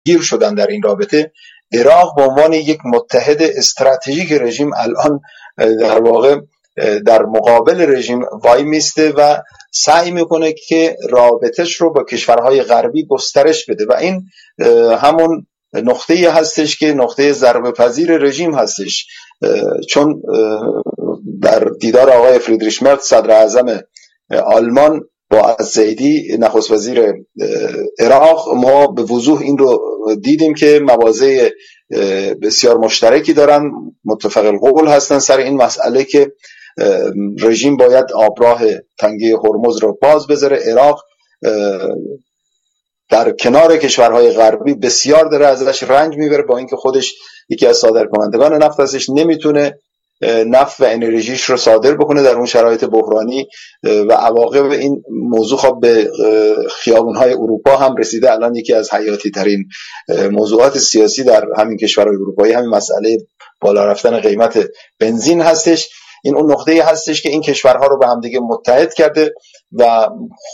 گیر شدن در این رابطه. عراق به عنوان یک متحد استراتژیک رژیم الان در واقع در مقابل رژیم وای میسته و سعی میکنه که رابطش رو با کشورهای غربی گسترش بده و این همون نقطه‌ای هستش که نقطه ضربه پذیر رژیم هستش، چون در دیدار آقای فریدریش مرتز صدر اعظم آلمان با الزیدی نخست وزیر عراق ما به وضوح این رو دیدیم که مواضع بسیار مشترکی دارن، متفق القول هستن سر این مسئله که رژیم باید آبراه تنگه هرمز رو باز بذاره. عراق در کنار کشورهای غربی بسیار داره ازش رنج میبره، با اینکه خودش یکی از صادرکنندگان نفت هستش، نمیتونه نفت و انرژیش رو صادر بکنه در اون شرایط بحرانی و عواقب این موضوع خب به خیابون‌های اروپا هم رسیده. الان یکی از حیاتی ترین موضوعات سیاسی در همین کشورهای اروپایی همین مسئله بالا رفتن قیمت بنزین هستش. این اون نقطه‌ای هستش که این کشورها رو به هم دیگه متحد کرده و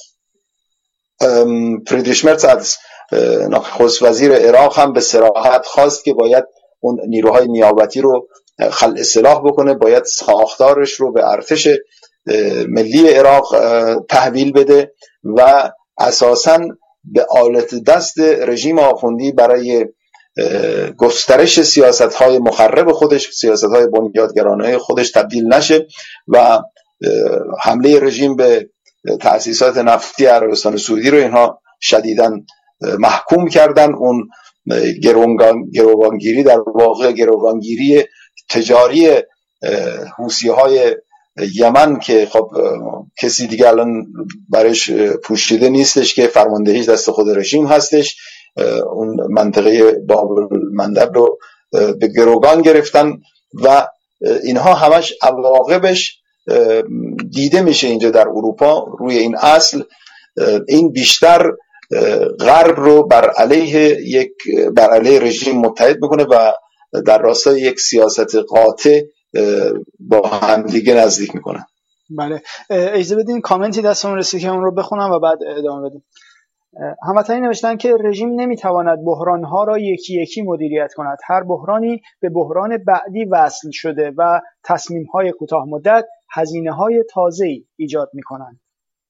فریدریش مرتز از نخست وزیر عراق هم به صراحت خواست که باید اون نیروهای نیابتی رو خلع سلاح بکنه، باید ساختارش رو به ارتش ملی عراق تحویل بده و اساساً به آلت دست رژیم آخوندی برای گسترش سیاست‌های مخرب خودش، سیاست‌های بنیادگرانه خودش تبدیل نشه و حمله رژیم به تأسیسات نفتی عربستان سعودی رو اینها شدیداً محکوم کردن. اون گروگانگیری در واقع گروگانگیری تجاری حوثی‌های یمن که خب کسی دیگه الان برش پوشیده نیستش که فرماندهیش دست خود رژیم هستش، اون منطقه باب المندب رو به گروگان گرفتن و اینها همش عواقبش دیده میشه اینجا در اروپا. روی این اصل این بیشتر غرب رو بر علیه رژیم متحد میکنه و در راستای یک سیاست قاطع با هم دیگه نزدیک میکنه. بله، اجازه بدین کامنتی دستمون رسید که اون رو بخونم و بعد ادامه بدیم. هموطنی نوشتن که رژیم نمیتواند بحرانها را یکی یکی مدیریت کند. هر بحرانی به بحران بعدی وصل شده و تصمیم‌های کوتاه مدت هزینه‌های تازه‌ای ایجاد می‌کنند.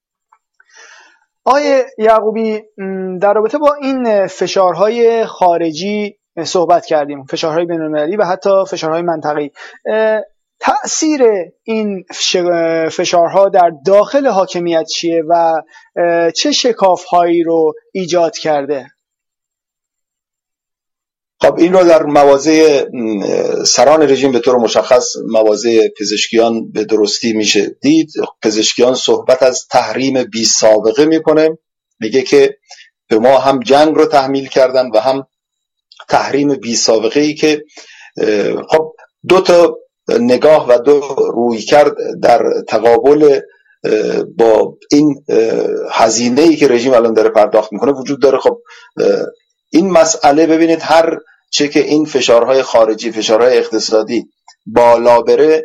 آقای یعقوبی، در رابطه با این فشارهای خارجی صحبت کردیم، فشارهای بین‌المللی و حتی فشارهای منطقه‌ای. تأثیر این فشارها در داخل حاکمیت چیه و چه شکاف‌هایی رو ایجاد کرده؟ خب این رو در مواضع سران رژیم به طور مشخص مواضع پزشکیان به درستی میشه دید. پزشکیان صحبت از تحریم بی سابقه میکنه، میگه که به ما هم جنگ رو تحمیل کردن و هم تحریم بی سابقه ای که خب دو تا نگاه و دو روی کرد در تقابل با این هزینه‌ای که رژیم الان داره پرداخت میکنه وجود داره. خب این مسئله ببینید هر چه که این فشارهای خارجی، فشارهای اقتصادی بالا بره،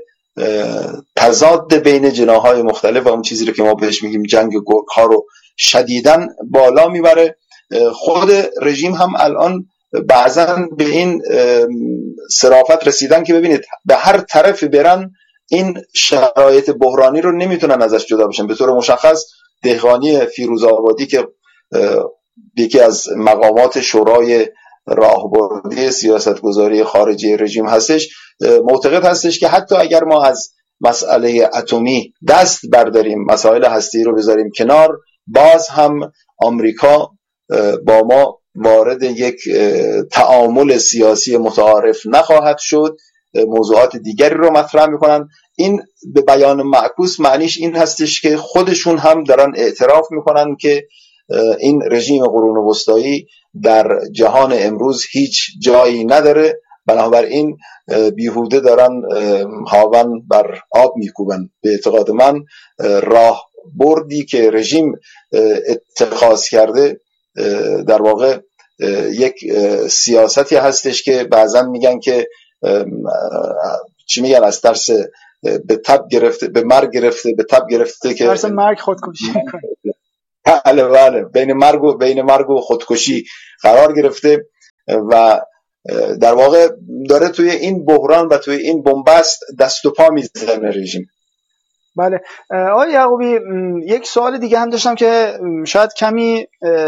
تضاد بین جناح‌های مختلف و اون چیزی رو که ما بهش میگیم جنگ گرگ‌ها رو شدیداً بالا میبره. خود رژیم هم الان بعضاً به این صرافت رسیدن که ببینید به هر طرف برن این شرایط بحرانی رو نمیتونن ازش جدا بشن. به طور مشخص دهقانی فیروزآبادی که یکی از مقامات شورای راهبردی سیاستگذاری خارجی رژیم هستش، معتقد هستش که حتی اگر ما از مسئله اتمی دست برداریم، مسائل هستی رو بذاریم کنار، باز هم آمریکا با ما وارد یک تعامل سیاسی متعارف نخواهد شد، موضوعات دیگری رو مطرح میکنن. این به بیان معکوس معنیش این هستش که خودشون هم دارن اعتراف میکنن که این رژیم قرون وسطایی در جهان امروز هیچ جایی نداره، بنابراین بیهوده دارن هاون بر آب میکوبن. به اعتقاد من راه بردی که رژیم اتخاذ کرده در واقع یک سیاستی هستش که بعضا میگن که چی میگن، از ترس به تب گرفته، به مرگ گرفته، به تب گرفته که ترس مرگ خودکشی میکنه. بله بین مرگ و خودکشی قرار گرفته. و در واقع داره توی این بحران و توی این بنبست دست و پا میزنه رژیم. بله آقای یعقوبی، یک سوال دیگه هم داشتم که شاید کمی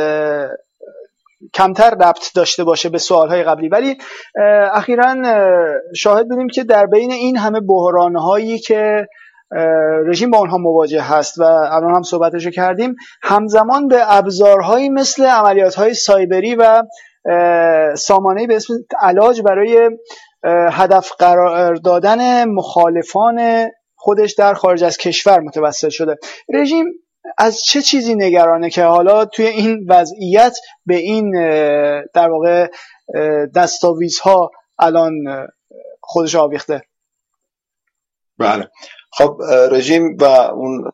کمتر ربط داشته باشه به سوالهای قبلی، ولی اخیراً شاهد بودیم که در بین این همه بحران‌هایی که رژیم با اونها مواجه هست و الان هم صحبتشو کردیم، همزمان به ابزارهایی مثل عملیات‌های سایبری و سامانه‌ای به اسم علاج برای هدف قرار دادن مخالفان خودش در خارج از کشور متوسل شده. رژیم از چه چیزی نگرانه که حالا توی این وضعیت به این در واقع دستاویزها الان خودش آویخته؟ بله خب رژیم و اون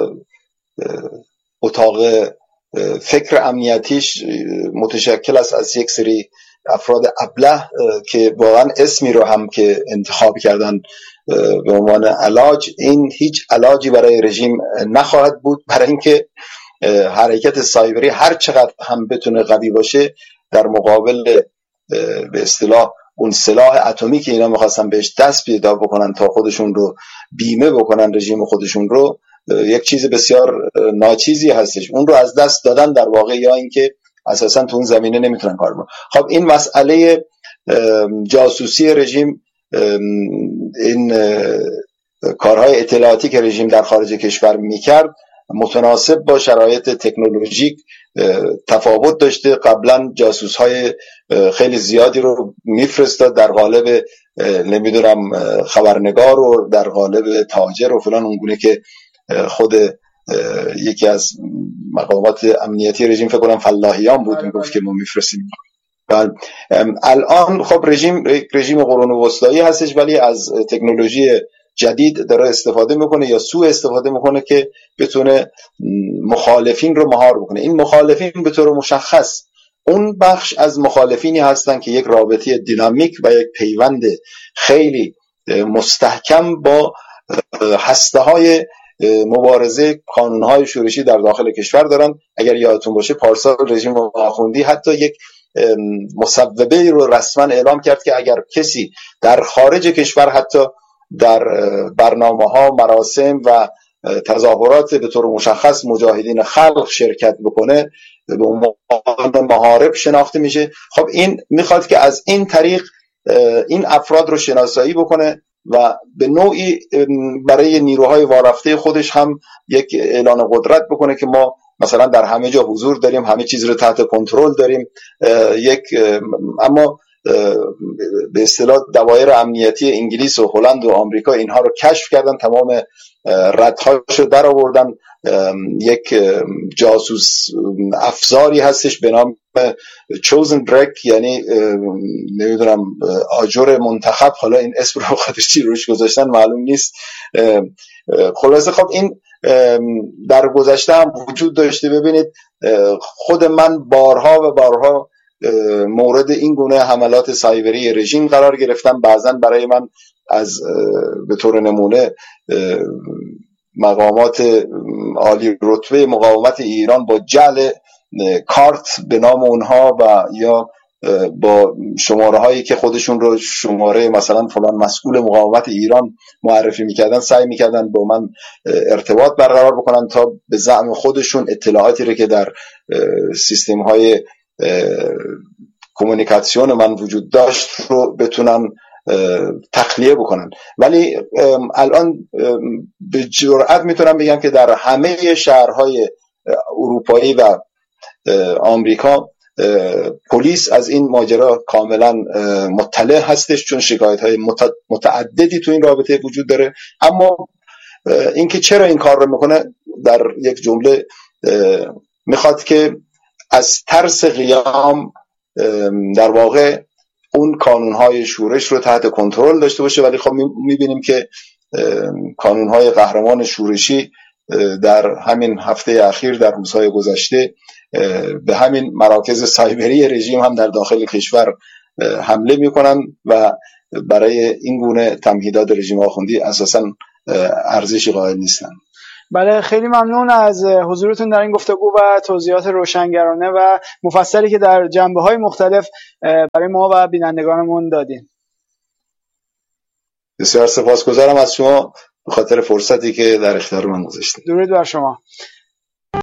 اتاق فکر امنیتیش متشکل است از یک سری افراد ابله که واقعا اسمی رو هم که انتخاب کردن به عنوان علاج، این هیچ علاجی برای رژیم نخواهد بود، برای اینکه حرکت سایبری هر چقدر هم بتونه قوی باشه در مقابل به اصطلاح اون سلاح اتمی که اینا میخواستن بهش دست پیدا بکنن تا خودشون رو بیمه بکنن رژیم خودشون رو، یک چیز بسیار ناچیزی هستش. اون رو از دست دادن در واقع، یا اینکه اساسا تو اون زمینه نمیتونن کار بکنن. خب این مسئله جاسوسی رژیم، این کارهای اطلاعاتی که رژیم در خارج کشور میکرد متناسب با شرایط تکنولوژیک تفاوت داشته. قبلا جاسوس‌های خیلی زیادی رو میفرستاد در قالب نمیدونم خبرنگار و در قالب تاجر و فلان، اونگونه که خود یکی از مقامات امنیتی رژیم فکر کنم فلاحیان بود میگفت که ما میفرستیم. الان خب رژیم قرون وسطایی هستش، ولی از تکنولوژی جدید داره استفاده میکنه یا سوء استفاده میکنه که بتونه مخالفین رو مهار بکنه. این مخالفین به طور مشخص اون بخش از مخالفینی هستن که یک رابطه دینامیک و یک پیوند خیلی مستحکم با هسته‌های مبارزه کانونهای شورشی در داخل کشور دارن. اگر یادتون باشه پارسال رژیم آخوندی حتی یک مصوبه رو رسما اعلام کرد که اگر کسی در خارج کشور حتی در برنامه‌ها، مراسم و تظاهرات به طور مشخص مجاهدین خلق شرکت بکنه به عنوان محارب شناخته میشه. خب این میخواد که از این طریق این افراد رو شناسایی بکنه و به نوعی برای نیروهای وارفته خودش هم یک اعلان قدرت بکنه که ما مثلا در همه جا حضور داریم، همه چیز رو تحت کنترل داریم. اما به اصطلاح دوایر امنیتی انگلیس و هلند و آمریکا اینها رو کشف کردن، تمام ردهاشو در آوردن. یک جاسوس افزاری هستش به نام chosen break، یعنی نمیدونم آجر منتخب، حالا این اسم رو خودش چی روش گذاشتن معلوم نیست. خلاصه خب این در گذشته هم وجود داشته. ببینید خود من بارها و بارها مورد این گونه حملات سایبری رژیم قرار گرفتم. بعضا برای من از به طور نمونه مقامات عالی رتبه مقاومت ایران با جعل کارت به نام اونها و یا با شماره هایی که خودشون رو شماره مثلا فلان مسئول مقاومت ایران معرفی میکردن سعی میکردن با من ارتباط برقرار بکنن تا به زعم خودشون اطلاعاتی رو که در سیستم های کومونیکاسیون من وجود داشت رو بتونن تخلیه بکنن. ولی الان به جرئت میتونم بگم که در همه شهرهای اروپایی و آمریکا پلیس از این ماجرا کاملا مطلع هستش، چون شکایت‌های متعددی تو این رابطه وجود داره. اما اینکه چرا این کار رو میکنه در یک جمله میخواد که از ترس قیام در واقع اون کانونهای شورش رو تحت کنترل داشته باشه. ولی خب میبینیم که کانونهای قهرمان شورشی در همین هفته اخیر، در روزهای گذشته، به همین مراکز سایبری رژیم هم در داخل کشور حمله میکنن و برای این گونه تمهیدات رژیم آخوندی اساساً ارزشی قائل نیستن. بله، خیلی ممنون از حضورتون در این گفتگو و توضیحات روشنگرانه و مفصلی که در جنبه‌های مختلف برای ما و بینندگانمون دادین. بسیار سپاسگزارم از شما به خاطر فرصتی که در اختیار من گذاشتید. درود بر شما.